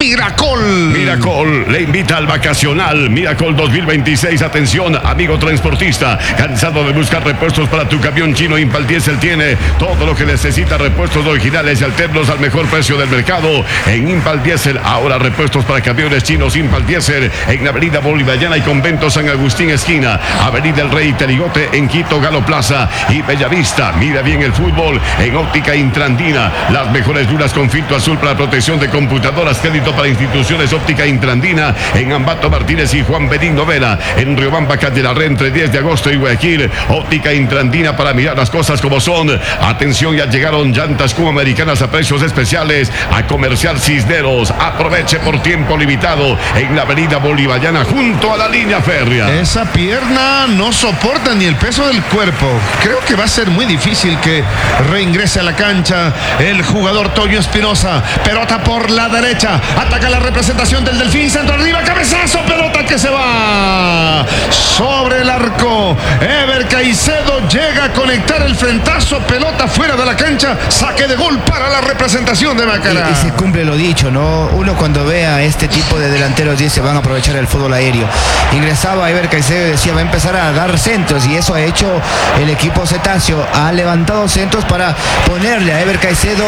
Miracol le invita al vacacional Miracol 2026. Atención, amigo transportista, cansado de buscar repuestos para tu camión chino. Impal Diesel tiene todo lo que necesita, repuestos originales y alternos al mejor precio del mercado. En Impal Diesel, ahora repuestos para camiones chinos. Impal Diesel en la avenida Bolivariana y Convento San Agustín esquina, avenida El Rey Terigote en Quito, Galo Plaza y Bellavista. Mira bien el fútbol en Óptica Intrandina, las mejores lunas con filtro azul para protección de computadoras, crédito para instituciones. Óptica Intrandina en Ambato Martínez y Juan Benigno Vera, en Riobamba, calle La Red, entre 10 de agosto y Guayaquil. Óptica Intrandina para mirar las cosas como son. Atención, ya llegaron llantas Cuba Americanas a precios especiales a Comercial Cisneros. Aproveche por tiempo limitado en la avenida Bolivariana junto a la línea férrea. Esa pierna no soporta ni el peso del cuerpo. Creo que va a ser muy difícil que reingrese a la cancha el jugador Toño Espinosa. Pelota por la derecha, ataca la representación del Delfín, centro arriba, cabezazo, pelota que se va sobre el arco. Ever Caicedo llega a conectar el frentazo, pelota fuera de la cancha, saque de gol para la representación de Macará. Y se cumple lo dicho, ¿no? Uno cuando ve a este tipo de delanteros dice, van a aprovechar el fútbol aéreo. Ingresaba Ever Caicedo y decía, va a empezar a dar centros, y eso ha hecho el equipo cetáceo. Ha levantado centros para ponerle a Ever Caicedo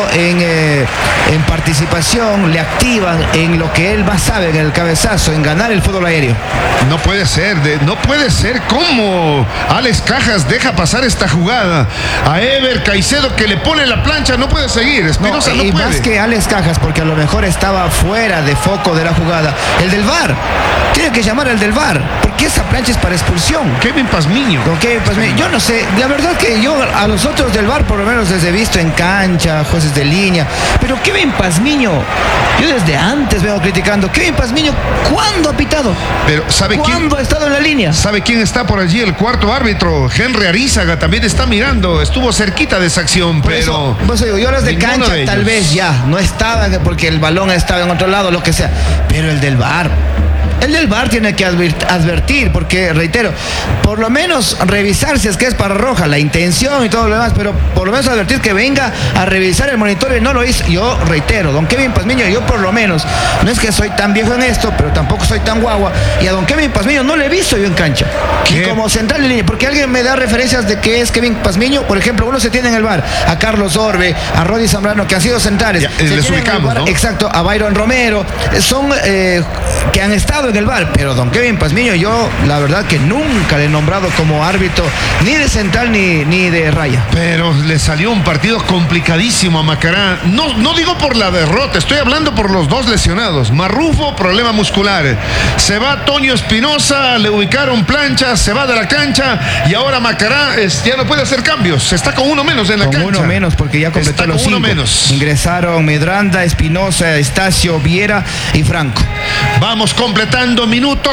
en participación, le activan en lo que él más sabe, en el cabezazo, en ganar el fútbol aéreo. No puede ser cómo Alex Cajas deja pasar esta jugada a Ever Caicedo, que le pone la plancha, no puede seguir. Espinosa no puede. Más que Alex Cajas, porque a lo mejor estaba fuera de foco de la jugada. El del VAR, tiene que llamar al del VAR, porque esa plancha es para expulsión. Kevin Pazmiño. Yo no sé, la verdad que yo a los otros del VAR por lo menos les he visto en cancha, jueces de línea, pero Kevin Pazmiño, yo desde antes vengo criticando. Kevin Pazmiño, ¿cuándo ha pitado? Pero ¿cuándo ha estado en la línea? ¿Sabe quién está por allí? El cuarto árbitro, Henry Arízaga, también está mirando, estuvo cerquita de esa acción, pero... yo los de cancha tal vez ya no estaban porque el balón estaba en otro lado, lo que sea, pero el del VAR tiene que advertir, porque reitero, por lo menos revisar si es que es para roja, la intención y todo lo demás, pero por lo menos advertir que venga a revisar el monitor, y no lo hizo. Yo reitero, don Kevin Pazmiño, yo por lo menos, no es que soy tan viejo en esto, pero tampoco soy tan guagua, y a don Kevin Pazmiño no le he visto yo en cancha. ¿Qué? Y como central de línea, porque alguien me da referencias de que es Kevin Pazmiño. Por ejemplo, uno se tiene en el VAR a Carlos Orbe, a Rodi Zambrano, que han sido centrales. Les ubicamos, ¿no? Exacto, a Byron Romero, son que han estado en el VAR, pero don Kevin Pazmiño, yo la verdad que nunca le he nombrado como árbitro ni de central ni de raya. Pero le salió un partido complicadísimo a Macará. No digo por la derrota, estoy hablando por los dos lesionados. Marrufo, problema muscular. Se va Toño Espinosa, le ubicaron planchas, se va de la cancha, y ahora Macará ya no puede hacer cambios. Está con uno menos en la cancha. Con uno menos, porque ya completó los 5. Ingresaron Medranda, Espinosa, Estacio, Viera y Franco. Vamos completando minuto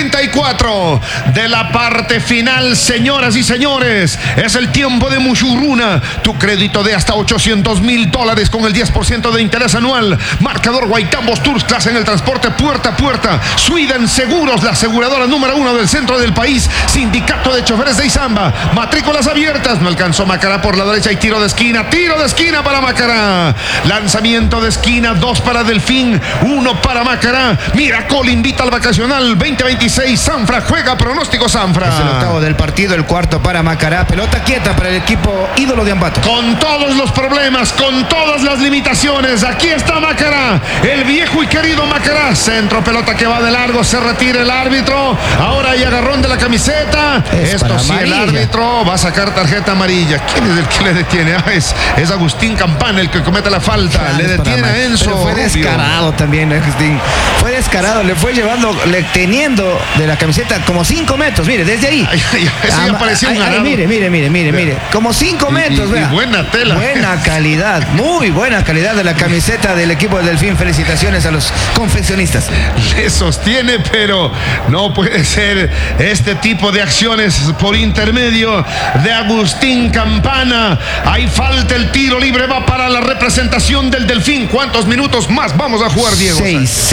44 de la parte final, señoras y señores. Es el tiempo de Mushuruna, tu crédito de hasta $800,000 con el 10% de interés anual. Marcador Guaitambos Tours, clase en el transporte puerta a puerta. Sweden Seguros, la aseguradora número 1 del centro del país. Sindicato de choferes de Izamba, matrículas abiertas. No alcanzó Macará por la derecha y tiro de esquina para Macará. Lanzamiento de esquina, 2 para Delfín, 1 para Macará. Miracol invita al vacacional 2026. Sanfra juega, pronóstico Sanfra. Es el octavo del partido, el cuarto para Macará. Pelota quieta para el equipo ídolo de Ambato. Con todos los problemas, con todas las limitaciones, aquí está Macará, el viejo y querido Macará. Centro, pelota que va de largo, se retira el árbitro. Ahora hay agarrón de la camiseta. Esto sí, el árbitro va a sacar tarjeta amarilla. ¿Quién es el que le detiene? Es Agustín Campana el que comete la falta. Le detiene a Enzo. Pero fue descarado también, Agustín. Fue descarado, le fue llevando, teniendo de la camiseta como 5 metros. Mire, desde ahí. Eso ya parecía un ganado. Mire. Como 5 metros, vea. Y buena tela. Buena calidad, muy buena calidad de la camiseta del equipo del Delfín. Felicitaciones a los confeccionistas. Le sostiene, pero no puede ser este tipo de acciones por intermedio de Agustín Campana. Ahí falta el tiro libre, va para la representación del Delfín. ¿Cuántos minutos más vamos a jugar, Diego? 6 minutos.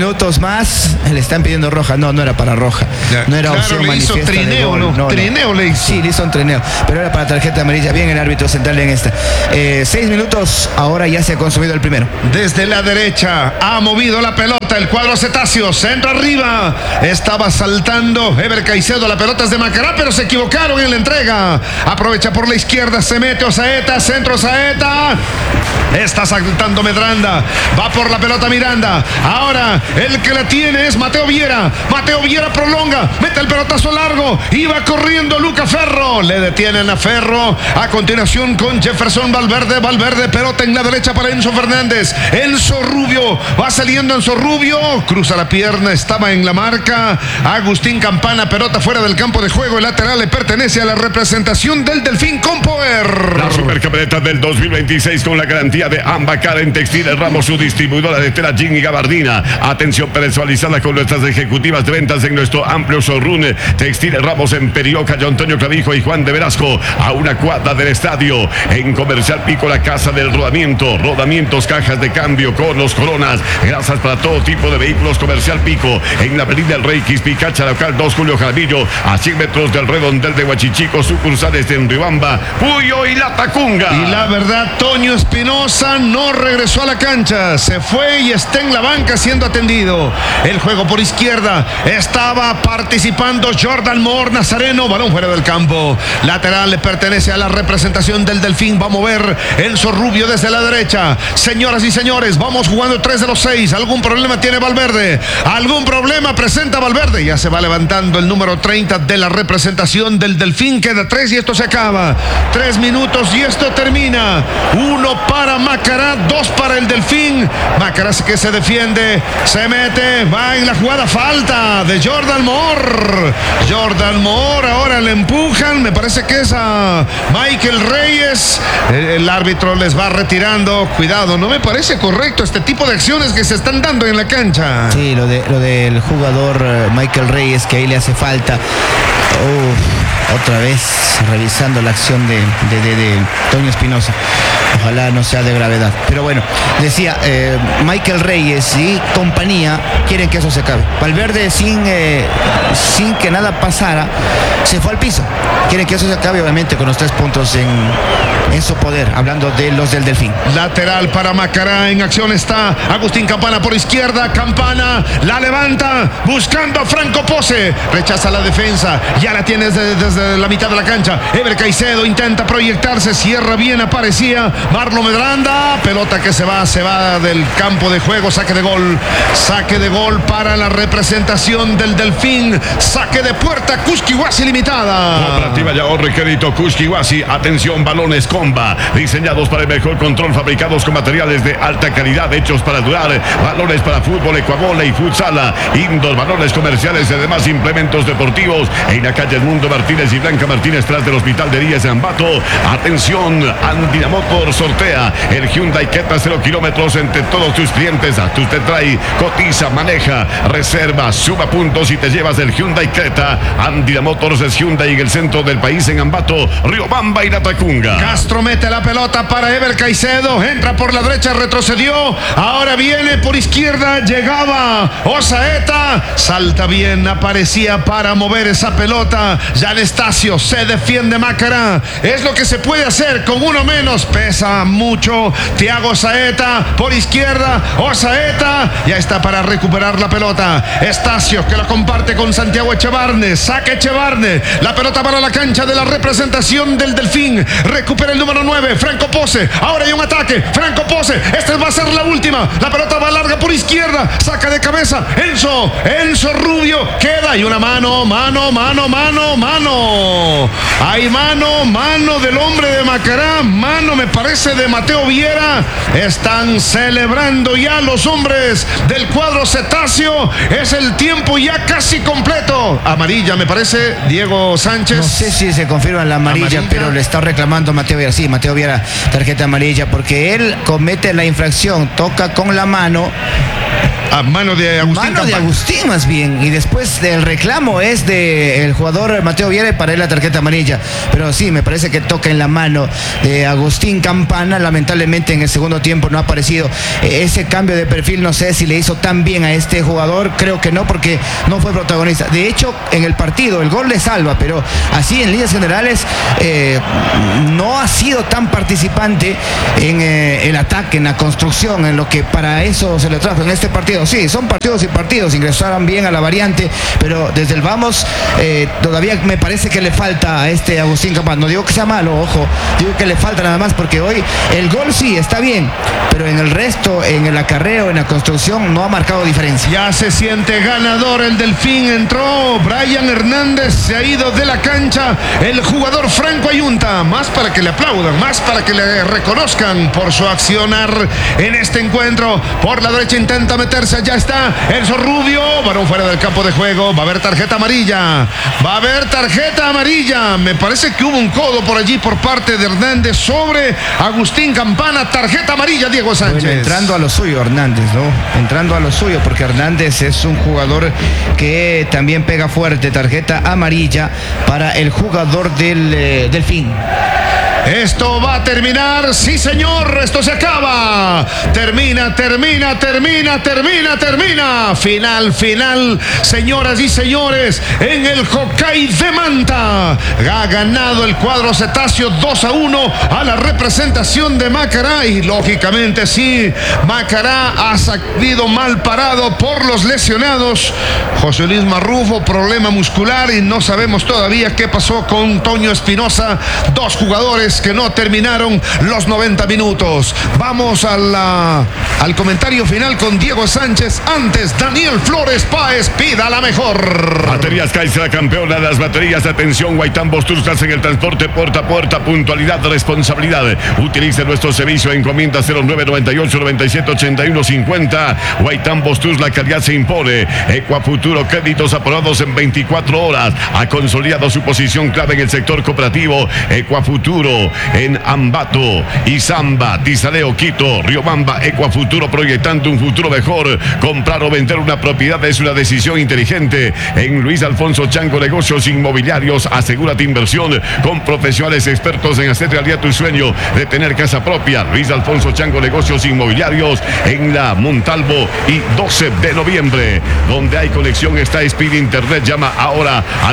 minutos más le están pidiendo roja. No era para roja. No era opción manifiesta. Le hizo trineo, ¿no? Trineo le hizo. Sí, le hizo un trineo, pero era para tarjeta amarilla. Bien el árbitro central en esta. 6 minutos, ahora ya se ha consumido el primero. Desde la derecha ha movido la pelota el cuadro cetáceo, centro arriba, estaba saltando Ever Caicedo, la pelota es de Macará, pero se equivocaron en la entrega. Aprovecha por la izquierda, se mete Osaeta, centro Osaeta, está saltando Medranda, va por la pelota Miranda, ahora el que la tiene es Mateo Viera prolonga, mete el pelotazo largo, iba corriendo Luca Ferro, le detienen a Ferro, a continuación con Jefferson Valverde, pelota en la derecha para Enzo Fernández, Enzo Rubio, va saliendo Enzo Rubio, cruza la pierna, estaba en la marca, Agustín Campana, pelota fuera del campo de juego, el lateral le pertenece a la representación del Delfín con poder. La supercampeoneta del 2026 con la garantía de Ambacar en Textiles Ramos, su distribuidora de tela jean y gabardina. Atención personalizada con nuestras ejecutivas de ventas en nuestro amplio showroom Textiles Ramos en Perioca, Antonio Clavijo y Juan de Velasco, a una cuadra del estadio. En Comercial Pico, la casa del rodamientos, cajas de cambio, conos, coronas, grasas para todo tipo de vehículos. Comercial Pico en la avenida El Rey Quispicacha, local 2 Julio Jaramillo, a 100 metros del redondel de Huachichico, sucursales en Riobamba, Puyo y La Tacunga. Y la verdad, Toño Espinosa no regresó a la cancha, se fue y está en la banca siendo atendido. El juego por izquierda, estaba participando Jordan Moore Nazareno, balón fuera del campo, lateral le pertenece a la representación del Delfín, va a mover Enzo Rubio desde la derecha. Señoras y señores, vamos jugando 3 de los 6, algún problema tiene Valverde, algún problema presenta Valverde, ya se va levantando el número 30 de la representación del Delfín, queda 3 y esto se acaba, 3 minutos y esto termina, 1 para Macará, 2 para el Delfín. Macará que se defiende, se mete, va en la jugada, falta de Jordan Moore, ahora le empujan, me parece que es a Michael Reyes, el árbitro les va retirando, cuidado, no me parece correcto este tipo de acciones que se están dando en la cancha. Sí, lo del jugador Michael Reyes, que ahí le hace falta. Otra vez revisando la acción de Toño Espinosa. Ojalá no sea de gravedad. Pero bueno, decía, Michael Reyes y compañía quieren que eso se acabe. Valverde sin que nada pasara, se fue al piso. Quieren que eso se acabe, obviamente, con los 3 puntos en su poder, hablando de los del Delfín. Lateral para Macará, en acción está Agustín Campana por izquierda, Campana la levanta, buscando a Franco Pose, rechaza la defensa, ya la tiene desde la mitad de la cancha. Ever Caicedo intenta proyectarse, cierra bien, aparecía Marlon Medranda, pelota que se va del campo de juego, saque de gol para la representación del Delfín, saque de puerta, Cusquihuasi Limitada. Cooperativa y ahorro y crédito Cusquihuasi, atención, balones Comba, diseñados para el mejor control, fabricados con materiales de alta calidad, hechos para durar, balones para fútbol, ecuabola y futsala, indoor, balones comerciales y además implementos deportivos, en la calle Edmundo Martínez y Blanca Martínez, tras del Hospital de Díaz de Ambato. Atención, Andina Motor sortea el Hyundai Creta 0 kilómetros entre todos tus clientes. Usted trae, cotiza, maneja, reserva, suba puntos y te llevas el Hyundai Creta. Andina Motors es Hyundai en el centro del país, en Ambato, Riobamba y La Tacunga. Castro mete la pelota para Ever Caicedo, entra por la derecha, retrocedió, ahora viene por izquierda, llegaba Osaeta, salta bien, aparecía para mover esa pelota. Ya Estacio, se defiende Macará, es lo que se puede hacer con uno menos, pesa mucho. Thiago Saeta por izquierda, Osaeta ya está para recuperar la pelota. Estacio que la comparte con Santiago Echevarne, saca Echevarne, la pelota para la cancha de la representación del Delfín, recupera el número 9, Franco Pose, ahora hay un ataque, Franco Pose, esta va a ser la última, la pelota va larga por izquierda, saca de cabeza, Enzo Rubio, queda y una mano, hay mano del hombre de Macará, mano me parece de Mateo Viera, están celebrando ya los hombres del cuadro cetáceo, es el tiempo ya casi completo, amarilla me parece, Diego Sánchez. No sé si se confirma la amarilla, pero le está reclamando Mateo Viera, sí, Mateo Viera, tarjeta amarilla, porque él comete la infracción, toca con la mano A mano de Agustín Mano Campana. de Agustín más bien. Y después el reclamo es del jugador Mateo Viera para él la tarjeta amarilla. Pero sí, me parece que toca en la mano de Agustín Campana. Lamentablemente en el segundo tiempo no ha aparecido. Ese cambio de perfil no sé si le hizo tan bien a este jugador. Creo que no, porque no fue protagonista. De hecho, en el partido el gol le salva, pero así en líneas generales no ha sido tan participante en el ataque, en la construcción, en lo que para eso se le trajo en este partido. Sí, son partidos y partidos, ingresaron bien a la variante, pero desde el vamos todavía me parece que le falta a este Agustín Campana. No digo que sea malo, ojo, digo que le falta nada más, porque hoy el gol sí está bien, pero en el resto, en el acarreo, en la construcción, no ha marcado diferencia. Ya se siente ganador el Delfín, entró Brian Hernández, se ha ido de la cancha el jugador Franco Ayunta, más para que le aplaudan, más para que le reconozcan por su accionar en este encuentro. Por la derecha intenta meterse, ya está Enzo Rubio, varón fuera del campo de juego, va a haber tarjeta amarilla, me parece que hubo un codo por allí por parte de Hernández sobre Agustín Campana, tarjeta amarilla Diego Sánchez. Bueno, entrando a lo suyo Hernández, ¿no? Entrando a lo suyo, porque Hernández es un jugador que también pega fuerte, tarjeta amarilla para el jugador del Delfín. Esto va a terminar, sí señor, esto se acaba. Termina. Final, señoras y señores, en el Hokkaido de Manta. Ha ganado el cuadro cetáceo 2-1 a la representación de Macará. Y lógicamente sí, Macará ha salido mal parado por los lesionados. José Luis Marrufo, problema muscular, y no sabemos todavía qué pasó con Toño Espinosa. Dos jugadores que no terminaron los 90 minutos. Vamos al comentario final con Diego Sánchez. Antes, Daniel Flores Páez, pida la mejor. Baterías Kaiser, la campeona de las baterías. Atención, Guaitán Bostuscas en el transporte puerta a puerta. Puntualidad, responsabilidad. Utilice nuestro servicio. Encomienda 0998-978150. Guaitán Bostus, la calidad se impone. Ecuafuturo, créditos aprobados en 24 horas. Ha consolidado su posición clave en el sector cooperativo. Ecuafuturo en Ambato, Izamba, Tizaleo, Quito, Riobamba. Ecuafuturo, proyectando un futuro mejor. Comprar o vender una propiedad es una decisión inteligente. En Luis Alfonso Chango, negocios inmobiliarios. Asegura tu inversión con profesionales expertos en hacer realidad tu sueño de tener casa propia. Luis Alfonso Chango, negocios inmobiliarios en la Montalvo y 12 de noviembre. Donde hay conexión está Speed Internet. Llama ahora al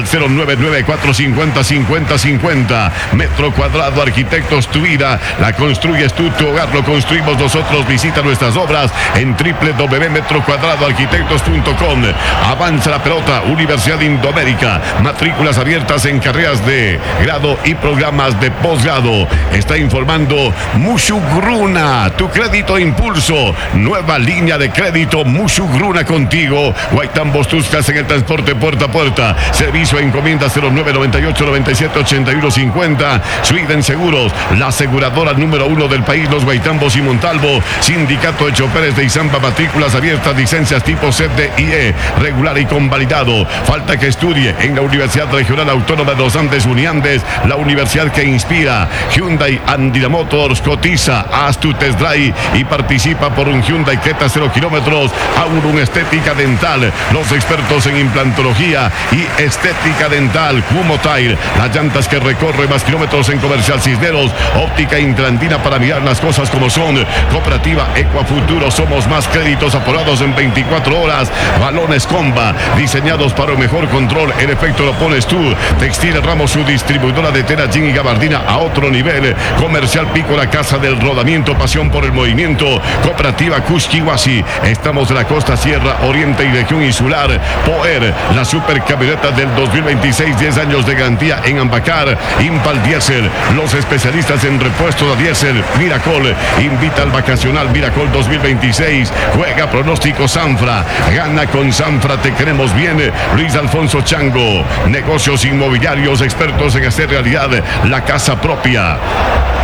099-450-5050. Metro cuadrado, arquitectos, tu vida la construyes tú, tu hogar lo construimos nosotros. Visita nuestras obras en www.metrocuadradoarquitectos.com. Avanza la pelota, Universidad Indoamérica, matrículas abiertas en carreras de grado y programas de posgrado. Está informando Mushugruna, tu crédito impulso, nueva línea de crédito Mushugruna contigo. Guaitán Bostuscas en el transporte puerta a puerta, servicio encomienda 0998-978150. Sweden Seguros, la aseguradora número 1 del país, los Guaitambos y Montalvo. Sindicato de Choferes de Izamba, matrículas abiertas, licencias tipo CFDIE, regular y convalidado. Falta que estudie en la Universidad Regional Autónoma de los Andes, Uniandes, la universidad que inspira. Hyundai Andina Motors, cotiza, haz tu test drive y participa por un Hyundai Creta 0 kilómetros. Aurum Estética Dental, los expertos en implantología y estética dental. Kumotile, las llantas que recorren más kilómetros en Comercial Cisneros. Óptica Intrandina, para mirar las cosas como son. Cooperativa Ecuafuturo, somos más créditos aprobados en 24 horas. Balones Comba, diseñados para un mejor control, el efecto lo pones tú. Textil Ramos, su distribuidora de tela, jean y gabardina a otro nivel. Comercial Pico, la casa del rodamiento, pasión por el movimiento. Cooperativa Cusquihuasi, estamos de la costa, sierra, oriente y región insular. Poer, la supercamioneta del 2026, 10 años de garantía en Ambacar. Impal Diesel, los especialistas en repuesto de diésel. Miracol, invita al vacacional Miracol 2026. Juega pronóstico Sanfra, gana con Sanfra, te queremos bien. Luis Alfonso Chango, negocios inmobiliarios, expertos en hacer realidad la casa propia.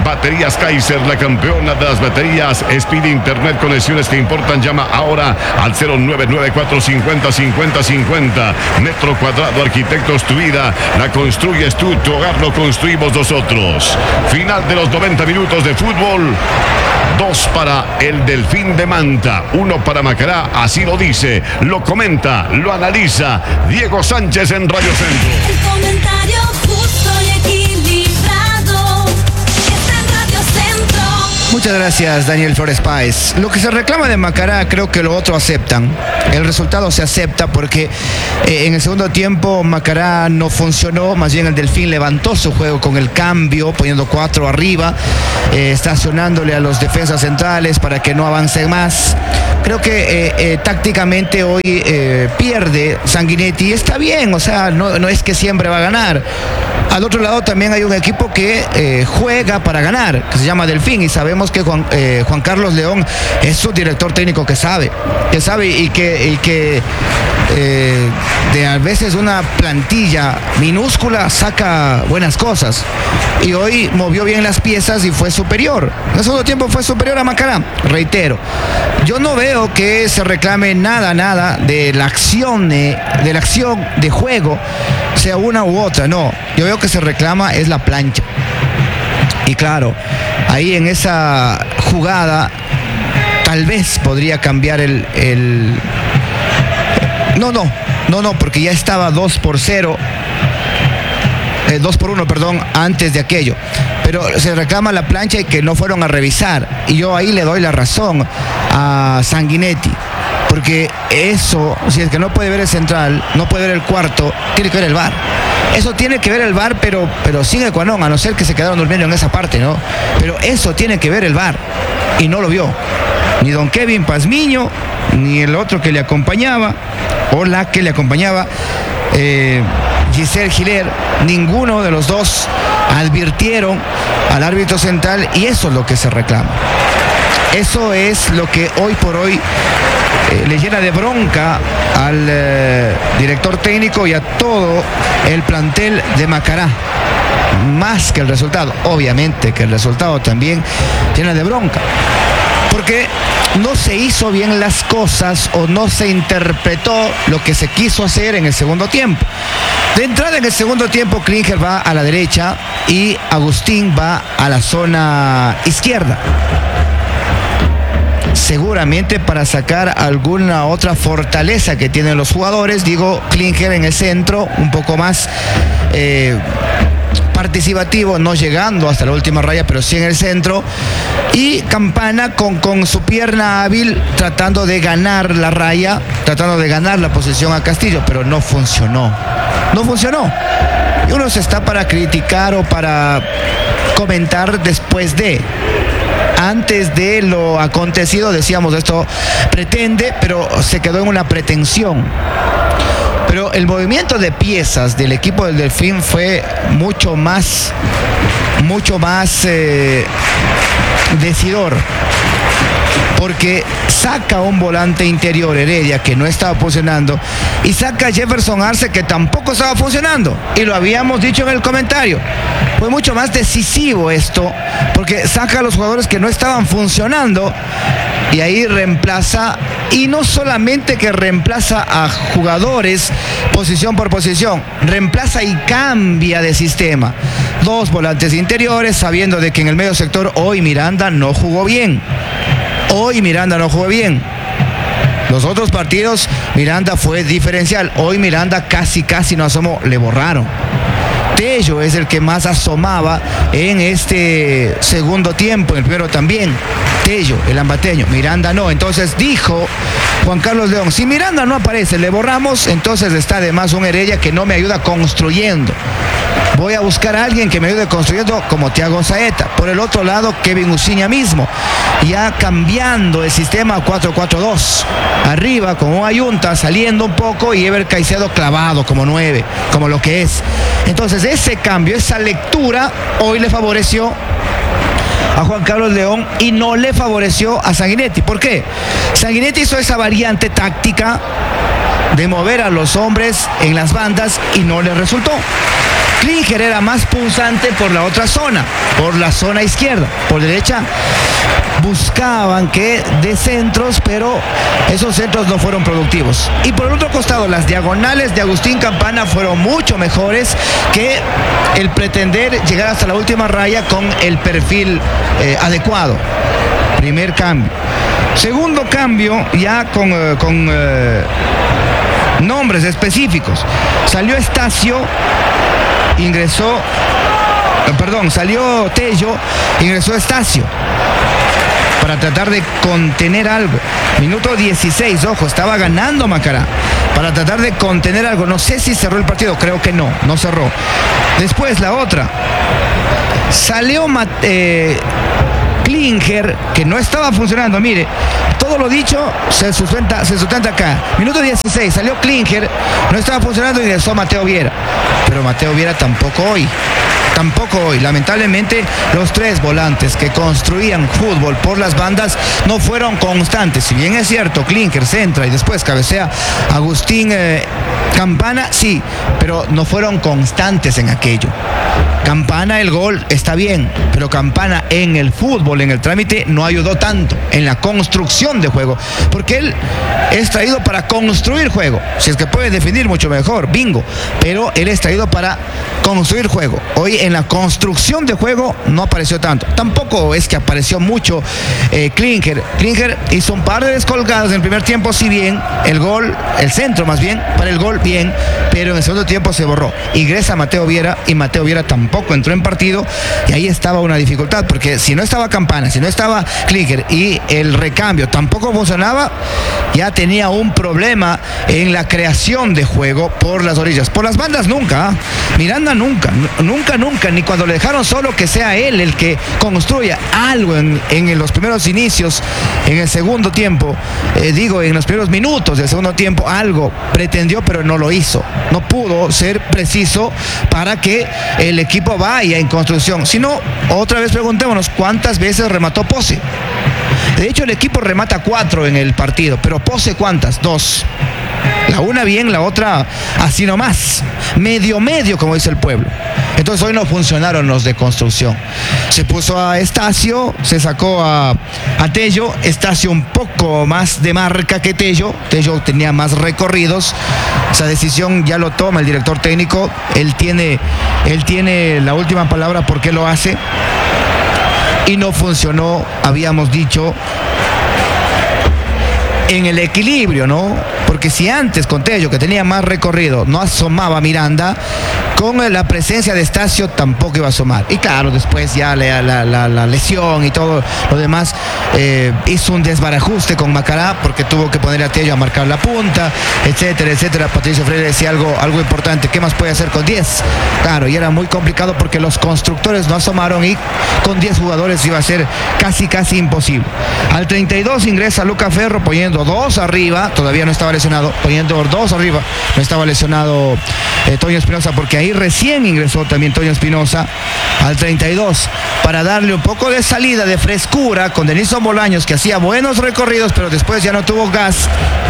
Baterías Kaiser, la campeona de las baterías. Speed Internet, conexiones que importan. Llama ahora al 099-450-5050. Metro cuadrado, arquitectos, tu vida la construyes tú, tu hogar lo construimos nosotros. Final de los 90 minutos de fútbol. 2 para el Delfín de Manta, 1 para Macará, así lo dice, lo comenta, lo analiza Diego Sánchez en Radio Centro. El comentario justo y equilibrado está en Radio Centro. Muchas gracias, Daniel Flores Páez. Lo que se reclama de Macará, creo que lo otro aceptan. El resultado se acepta porque en el segundo tiempo Macará no funcionó, más bien el Delfín levantó su juego con el cambio, poniendo 4 arriba, estacionándole a los defensas centrales para que no avancen más. Creo que tácticamente hoy pierde Sanguinetti. Está bien, o sea, no es que siempre va a ganar. Al otro lado también hay un equipo que juega para ganar, que se llama Delfín, y sabemos que Juan Carlos León es un director técnico que sabe y que de a veces una plantilla minúscula saca buenas cosas. Y hoy movió bien las piezas y fue superior. En el segundo tiempo fue superior a Macará. Reitero, yo no veo que se reclame nada de la acción de juego, sea una u otra. No, yo veo que se reclama es la plancha. Y claro, ahí en esa jugada tal vez podría cambiar No, porque ya estaba 2-0, 2-1, perdón, antes de aquello. Pero se reclama la plancha y que no fueron a revisar. Y yo ahí le doy la razón a Sanguinetti. Porque eso, si es que no puede ver el central, no puede ver el cuarto, tiene que ver el VAR. Eso tiene que ver el VAR, pero sin qua non, a no ser que se quedaron durmiendo en esa parte, ¿no? Pero eso tiene que ver el VAR. Y no lo vio. Ni don Kevin Pazmiño, ni el otro que le acompañaba, o la que le acompañaba, Giselle Giler, ninguno de los dos advirtieron al árbitro central, y eso es lo que se reclama. Eso es lo que hoy por hoy le llena de bronca al director técnico y a todo el plantel de Macará. Más que el resultado, obviamente que el resultado también llena de bronca. Porque no se hizo bien las cosas o no se interpretó lo que se quiso hacer en el segundo tiempo. De entrada en el segundo tiempo, Klinger va a la derecha y Agustín va a la zona izquierda. Seguramente para sacar alguna otra fortaleza que tienen los jugadores. Digo, Klinger en el centro, un poco más participativo, no llegando hasta la última raya, pero sí en el centro. Y Campana con su pierna hábil, tratando de ganar la raya, tratando de ganar la posesión a Castillo, pero no funcionó. No funcionó. Y uno se está para criticar o para comentar después de. Antes de lo acontecido decíamos, esto pretende, pero se quedó en una pretensión. Pero el movimiento de piezas del equipo del Delfín fue mucho más decidor. Porque saca un volante interior, Heredia, que no estaba funcionando, y saca a Jefferson Arce, que tampoco estaba funcionando. Y lo habíamos dicho en el comentario. Fue mucho más decisivo esto, porque saca a los jugadores que no estaban funcionando y ahí reemplaza, y no solamente que reemplaza a jugadores posición por posición, reemplaza y cambia de sistema. 2 volantes interiores, sabiendo de que en el medio sector hoy Miranda no jugó bien. Los otros partidos Miranda fue diferencial. Hoy Miranda casi no asomó, le borraron. Tello es el que más asomaba en este segundo tiempo, en el primero también. Tello, el ambateño, Miranda no. Entonces dijo Juan Carlos León, si Miranda no aparece, le borramos, entonces está además un Heredia que no me ayuda construyendo. Voy a buscar a alguien que me ayude construyendo, como Thiago Saeta. Por el otro lado, Kevin Uciña mismo, ya cambiando el sistema a 4-4-2. Arriba con un Ayunta saliendo un poco y Ever Caicedo clavado como 9, como lo que es. Entonces ese cambio, esa lectura, hoy le favoreció a Juan Carlos León y no le favoreció a Sanguinetti. ¿Por qué? Sanguinetti hizo esa variante táctica de mover a los hombres en las bandas y no le resultó. Klinger era más punzante por la otra zona, por la zona izquierda. Por derecha buscaban que de centros, pero esos centros no fueron productivos. Y por el otro costado, las diagonales de Agustín Campana fueron mucho mejores que el pretender llegar hasta la última raya con el perfil adecuado. Primer cambio. Segundo cambio, ya con nombres específicos. Salió Estacio, salió Tello, ingresó Estacio para tratar de contener algo. Minuto 16, ojo, estaba ganando Macará. Para tratar de contener algo. No sé si cerró el partido, creo que no cerró. Después la otra. Salió Klinger, que no estaba funcionando. Mire, todo lo dicho se sustenta acá. Minuto 16, salió Klinger, no estaba funcionando y ingresó Mateo Viera. Pero Mateo Viera tampoco hoy. Lamentablemente, los tres volantes que construían fútbol por las bandas no fueron constantes. Si bien es cierto, Klinger centra y después cabecea Agustín Campana, sí, pero no fueron constantes en aquello. Campana, el gol está bien, pero Campana en el fútbol, en el trámite, no ayudó tanto en la construcción de juego, porque él es traído para construir juego. Si es que puede definir mucho mejor, bingo, pero él es traído para construir juego. Hoy en la construcción de juego no apareció tanto. Tampoco es que apareció mucho Klinger. Klinger hizo un par de descolgadas en el primer tiempo, si bien el centro más bien, para el gol bien, pero en el segundo tiempo se borró. Ingresa Mateo Viera y Mateo Viera tampoco entró en partido, y ahí estaba una dificultad, porque si no estaba Campana, si no estaba Klinger y el recambio tampoco funcionaba, ya tenía un problema en la creación de juego por las orillas. Por las bandas nunca, Miranda nunca, ni cuando le dejaron solo que sea él el que construya algo en los primeros inicios, en el segundo tiempo, en los primeros minutos del segundo tiempo, algo pretendió, pero no lo hizo. No pudo ser preciso para que el equipo vaya en construcción. Si no, otra vez preguntémonos cuántas veces remató Pose. De hecho, el equipo remata 4 en el partido, pero Pose, ¿cuántas? 2. La una bien, la otra así nomás. Medio, como dice el pueblo. Entonces hoy no funcionaron los de construcción. Se puso a Estacio, se sacó a Tello. Estacio un poco más de marca que Tello. Tello tenía más recorridos. Esa decisión ya lo toma el director técnico. Él tiene la última palabra por qué lo hace. Y no funcionó, habíamos dicho, en el equilibrio, ¿no? Porque si antes con Tello, que tenía más recorrido, no asomaba Miranda, con la presencia de Estacio tampoco iba a asomar. Y claro, después ya la lesión y todo lo demás hizo un desbarajuste con Macará, porque tuvo que poner a Tello a marcar la punta, etcétera. Patricio Freire decía algo importante: ¿qué más puede hacer con 10? Claro, y era muy complicado porque los constructores no asomaron, y con 10 jugadores iba a ser casi imposible. Al 32 ingresa Luca Ferro poniendo 2 arriba, todavía no estaba lesionado, poniendo 2 arriba, no estaba lesionado Toño Espinosa, porque ahí recién ingresó también Toño Espinosa al 32 para darle un poco de salida, de frescura, con Denilson Bolaños, que hacía buenos recorridos, pero después ya no tuvo gas.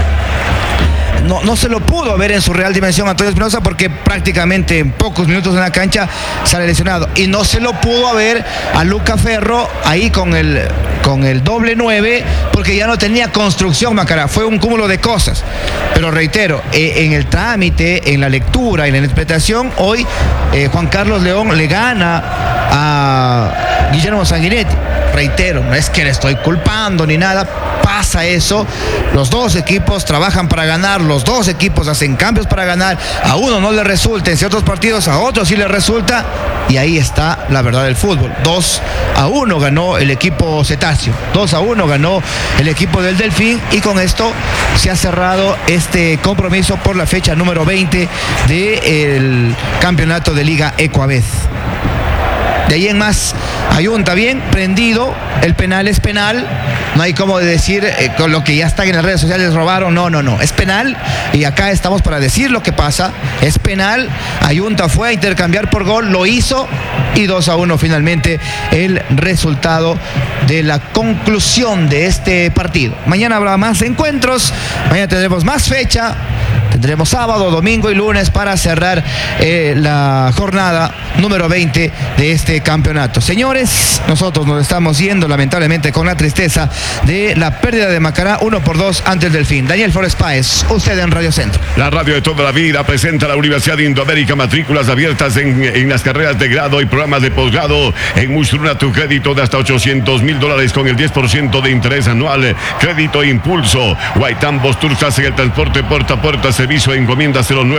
No se lo pudo ver en su real dimensión Antonio Espinosa, porque prácticamente en pocos minutos en la cancha sale lesionado, y no se lo pudo ver a Luca Ferro ahí con el doble 9, porque ya no tenía construcción Macará. Fue un cúmulo de cosas, pero reitero, en el trámite, en la lectura, en la interpretación, hoy Juan Carlos León le gana a Guillermo Sanguinetti. Reitero, no es que le estoy culpando ni nada, pasa eso. Los dos equipos trabajan para ganar, los dos equipos hacen cambios para ganar. A uno no le resulta en ciertos partidos, a otro sí le resulta, y ahí está la verdad del fútbol. 2-1 ganó el equipo cetáceo, 2-1 ganó el equipo del Delfín, y con esto se ha cerrado este compromiso por la fecha número 20 del campeonato de Liga Ecuavez. De ahí en más, Ayunta bien prendido, el penal es penal, no hay como decir con lo que ya están en las redes sociales, robaron, no, es penal, y acá estamos para decir lo que pasa, es penal. Ayunta fue a intercambiar por gol, lo hizo, y 2-1 finalmente el resultado de la conclusión de este partido. Mañana habrá más encuentros, mañana tendremos más fecha, Tendremos sábado, domingo y lunes para cerrar la jornada número 20 de este campeonato. Señores, nosotros nos estamos yendo lamentablemente con la tristeza de la pérdida de Macará 1-2 antes del fin. Daniel Flores Páez, usted en Radio Centro. La radio de toda la vida presenta a la Universidad de Indoamérica, matrículas abiertas en las carreras de grado y programas de posgrado. En Mushuruna, tu crédito de hasta $800,000 con el 10% de interés anual. Crédito Impulso. Guaitambos Tours hacen el transporte puerta a puerta. Servicio de encomienda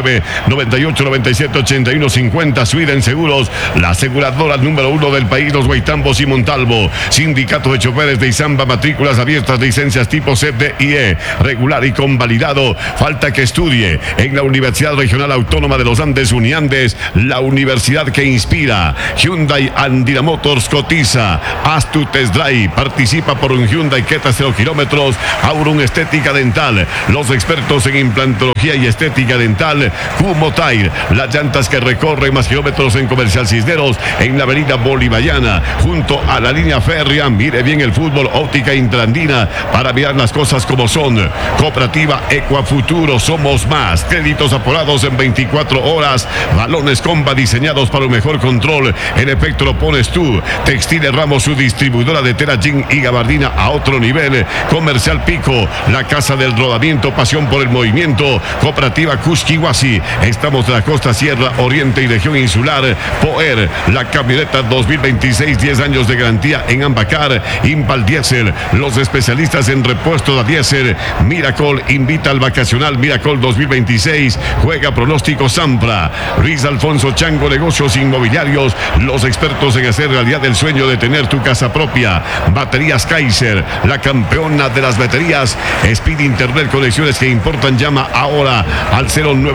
09-98-97-81-50. Sweden Seguros, la aseguradora número 1 del país, los Guaitambos y Montalvo. Sindicato de Choferes de Izamba, matrículas abiertas, licencias tipo CFDIE, regular y convalidado. Falta que estudie en la Universidad Regional Autónoma de los Andes, Uniandes, la universidad que inspira. Hyundai Andina Motors cotiza. Haz tu test drive. Participa por un Hyundai Creta 0 kilómetros. Aurum Estética Dental, los expertos en implantología y estética dental. Kumotair, las llantas que recorren más kilómetros en Comercial Cisneros, en la avenida Bolivariana, junto a la línea férrea. Mire bien el fútbol. Óptica Intrandina, para mirar las cosas como son. Cooperativa Ecuafuturo, somos más. Créditos aporados en 24 horas. Balones Comba diseñados para un mejor control. El efecto lo pones tú. Textiles Ramos, su distribuidora de tela, jean y gabardina a otro nivel. Comercial Pico, la casa del rodamiento, pasión por el movimiento. Cooperativa Cusquihuasi, estamos de la costa, sierra, oriente y región insular. Poer, la camioneta 2026, 10 años de garantía en Ambacar. Impal Diesel, los especialistas en repuesto de diésel. Miracle invita al vacacional Miracle 2026. Juega pronóstico Sampra. Luis Alfonso Chango, negocios inmobiliarios, los expertos en hacer realidad el sueño de tener tu casa propia. Baterías Kaiser, la campeona de las baterías. Speed Internet, conexiones que importan. Llama ahora al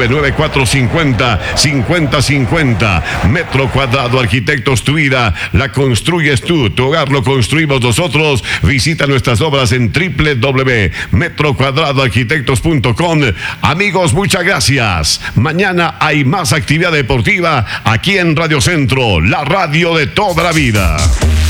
099-450-5050. Metro Cuadrado Arquitectos, tu vida la construyes tú, tu hogar lo construimos nosotros. Visita nuestras obras en www.metrocuadradoarquitectos.com. Amigos, muchas gracias. Mañana hay más actividad deportiva aquí en Radio Centro, la radio de toda la vida.